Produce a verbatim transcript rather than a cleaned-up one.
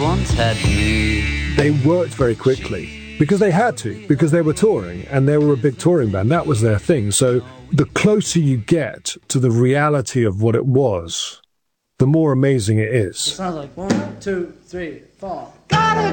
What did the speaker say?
once had me. They worked very quickly because they had to, because they were touring and they were a big touring band. That was their thing. So the closer you get to the reality of what it was, the more amazing it is. It sounds like one, two, three, four.